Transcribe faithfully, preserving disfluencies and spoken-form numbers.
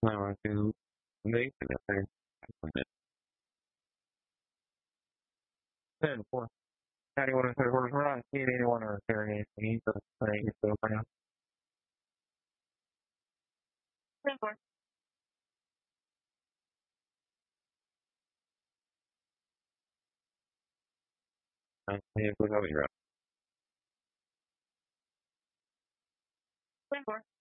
No, to make it a thing. Ten, four. Anyone in third quarter, we're not seeing anyone or carrying anything. So I think it's still for now. Ten, four. I think we're going to be right. Ten, four.